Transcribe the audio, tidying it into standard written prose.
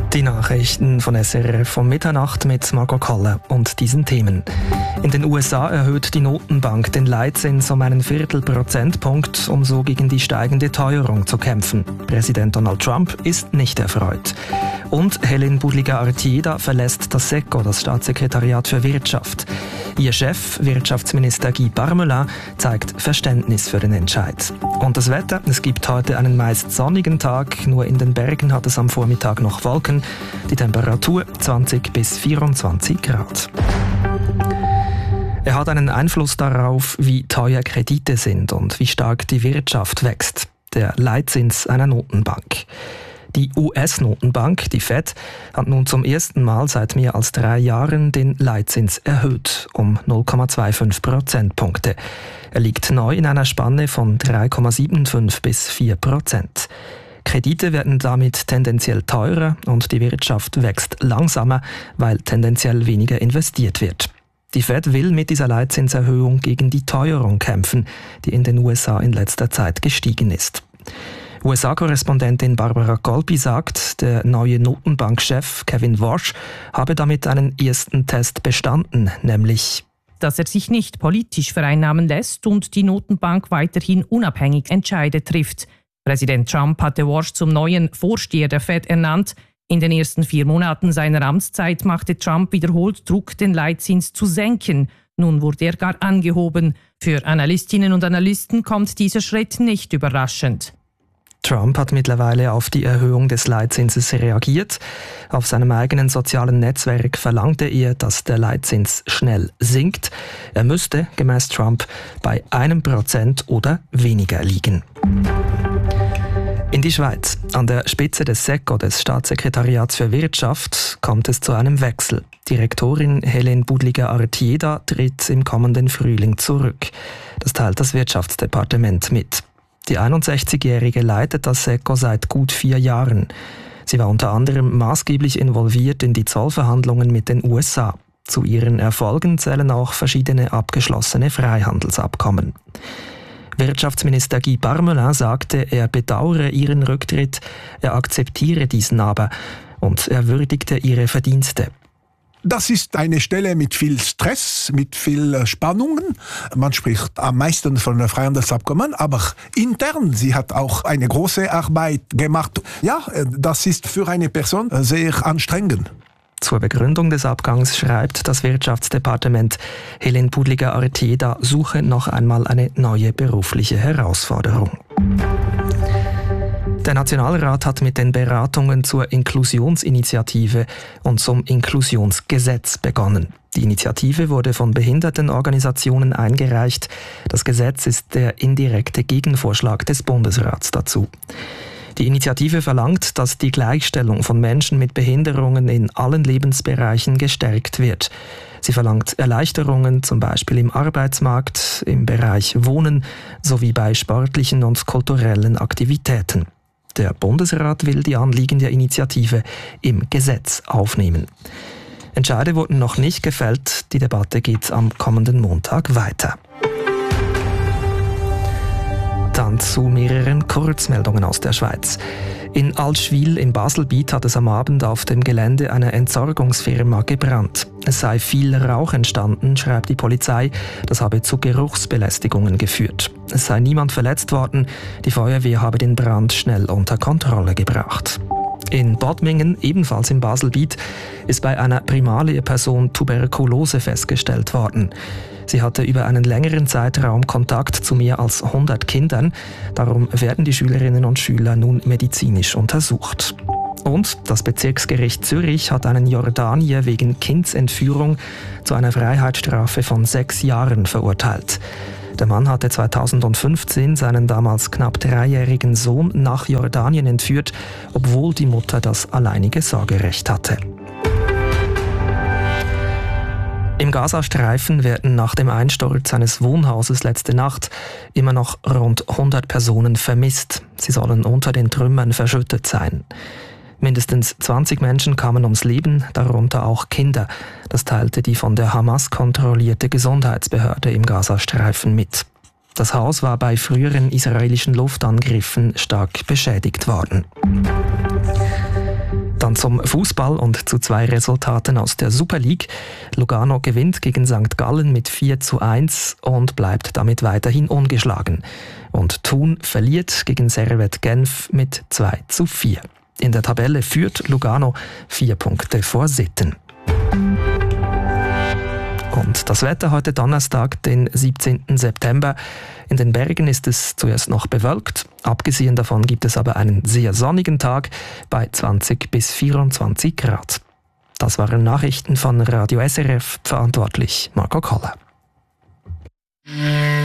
Die Nachrichten von SRF um Mitternacht mit Margot Koller und diesen Themen. In den USA erhöht die Notenbank den Leitzins um einen Viertelprozentpunkt, um so gegen die steigende Teuerung zu kämpfen. Präsident Donald Trump ist nicht erfreut. Und Hélène Budliger-Artieda verlässt das SECO, das Staatssekretariat für Wirtschaft. Ihr Chef, Wirtschaftsminister Guy Parmelin, zeigt Verständnis für den Entscheid. Und das Wetter, es gibt heute einen meist sonnigen Tag, nur in den Bergen hat es am Vormittag noch Wolken. Die Temperatur 20 bis 24 Grad. Er hat einen Einfluss darauf, wie teuer Kredite sind und wie stark die Wirtschaft wächst. Der Leitzins einer Notenbank. Die US-Notenbank, die Fed, hat nun zum ersten Mal seit mehr als 3 Jahren den Leitzins erhöht, um 0,25 Prozentpunkte. Er liegt neu in einer Spanne von 3,75 bis 4%. Kredite werden damit tendenziell teurer und die Wirtschaft wächst langsamer, weil tendenziell weniger investiert wird. Die Fed will mit dieser Leitzinserhöhung gegen die Teuerung kämpfen, die in den USA in letzter Zeit gestiegen ist. USA-Korrespondentin Barbara Colby sagt, der neue Notenbankchef Kevin Warsh habe damit einen ersten Test bestanden, nämlich dass er sich nicht politisch vereinnahmen lässt und die Notenbank weiterhin unabhängig Entscheide trifft. Präsident Trump hatte Warsh zum neuen Vorsteher der Fed ernannt. In den ersten 4 Monaten seiner Amtszeit machte Trump wiederholt Druck, den Leitzins zu senken. Nun wurde er gar angehoben. Für Analystinnen und Analysten kommt dieser Schritt nicht überraschend. Trump hat mittlerweile auf die Erhöhung des Leitzinses reagiert. Auf seinem eigenen sozialen Netzwerk verlangte er, dass der Leitzins schnell sinkt. Er müsste, gemäß Trump, bei 1% oder weniger liegen. In die Schweiz. An der Spitze des SECO, des Staatssekretariats für Wirtschaft, kommt es zu einem Wechsel. Direktorin Hélène Budliger-Artieda tritt im kommenden Frühling zurück. Das teilt das Wirtschaftsdepartement mit. Die 61-Jährige leitet das SECO seit gut 4 Jahren. Sie war unter anderem maßgeblich involviert in die Zollverhandlungen mit den USA. Zu ihren Erfolgen zählen auch verschiedene abgeschlossene Freihandelsabkommen. Wirtschaftsminister Guy Parmelin sagte, er bedauere ihren Rücktritt, er akzeptiere diesen aber und er würdigte ihre Verdienste. Das ist eine Stelle mit viel Stress, mit viel Spannungen. Man spricht am meisten von Freihandelsabkommen, aber intern, sie hat auch eine große Arbeit gemacht. Ja, das ist für eine Person sehr anstrengend. Zur Begründung des Abgangs schreibt das Wirtschaftsdepartement, Hélène Budliger-Artieda suche noch einmal eine neue berufliche Herausforderung. Der Nationalrat hat mit den Beratungen zur Inklusionsinitiative und zum Inklusionsgesetz begonnen. Die Initiative wurde von Behindertenorganisationen eingereicht. Das Gesetz ist der indirekte Gegenvorschlag des Bundesrats dazu. Die Initiative verlangt, dass die Gleichstellung von Menschen mit Behinderungen in allen Lebensbereichen gestärkt wird. Sie verlangt Erleichterungen, zum Beispiel im Arbeitsmarkt, im Bereich Wohnen sowie bei sportlichen und kulturellen Aktivitäten. Der Bundesrat will die Anliegen der Initiative im Gesetz aufnehmen. Entscheide wurden noch nicht gefällt. Die Debatte geht am kommenden Montag weiter. Dann zu mehreren Kurzmeldungen aus der Schweiz. In Allschwil im Baselbiet hat es am Abend auf dem Gelände einer Entsorgungsfirma gebrannt. Es sei viel Rauch entstanden, schreibt die Polizei. Das habe zu Geruchsbelästigungen geführt. Es sei niemand verletzt worden. Die Feuerwehr habe den Brand schnell unter Kontrolle gebracht. In Bodmingen, ebenfalls im Baselbiet, ist bei einer Primarlehrperson Tuberkulose festgestellt worden. Sie hatte über einen längeren Zeitraum Kontakt zu mehr als 100 Kindern. Darum werden die Schülerinnen und Schüler nun medizinisch untersucht. Und das Bezirksgericht Zürich hat einen Jordanier wegen Kindsentführung zu einer Freiheitsstrafe von 6 Jahren verurteilt. Der Mann hatte 2015 seinen damals knapp 3-jährigen Sohn nach Jordanien entführt, obwohl die Mutter das alleinige Sorgerecht hatte. Im Gazastreifen werden nach dem Einsturz eines Wohnhauses letzte Nacht immer noch rund 100 Personen vermisst. Sie sollen unter den Trümmern verschüttet sein. Mindestens 20 Menschen kamen ums Leben, darunter auch Kinder. Das teilte die von der Hamas kontrollierte Gesundheitsbehörde im Gazastreifen mit. Das Haus war bei früheren israelischen Luftangriffen stark beschädigt worden. Dann Zum Fußball und zu 2 Resultaten aus der Super League. Lugano gewinnt gegen St. Gallen mit 4:1 und bleibt damit weiterhin ungeschlagen. Und Thun verliert gegen Servette Genf mit 2:4. In der Tabelle führt Lugano 4 Punkte vor Sitten. Und das Wetter heute Donnerstag, den 17. September. In den Bergen ist es zuerst noch bewölkt. Abgesehen davon gibt es aber einen sehr sonnigen Tag bei 20 bis 24 Grad. Das waren Nachrichten von Radio SRF, verantwortlich Marco Koller.